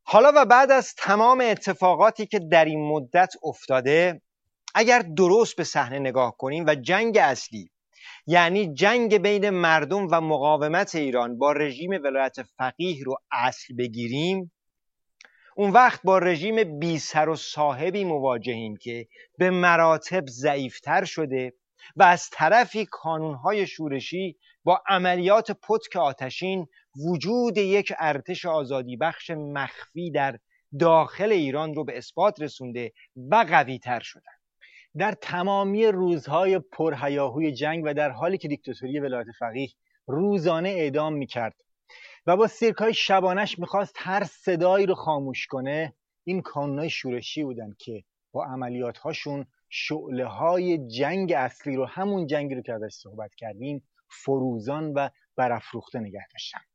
حالا و بعد از تمام اتفاقاتی که در این مدت افتاده، اگر درست به صحنه نگاه کنیم و جنگ اصلی، یعنی جنگ بین مردم و مقاومت ایران با رژیم ولایت فقیه رو اصل بگیریم، اون وقت با رژیم بی سر و صاحبی مواجهیم که به مراتب ضعیفتر شده و از طرفی کانونهای شورشی با عملیات پتک آتشین وجود یک ارتش آزادی بخش مخفی در داخل ایران رو به اثبات رسونده و قوی تر شدن. در تمامی روزهای پرهیاهوی جنگ و در حالی که دیکتاتوری ولایت فقیه روزانه اعدام میکرد و با سیرک‌های شبانش میخواست هر صدایی رو خاموش کنه، این کانونهای شورشی بودن که با عملیات‌هاشون شعله‌های جنگ اصلی رو، همون جنگی رو که ازش صحبت کردیم، فروزان و برافروخته نگه داشتن.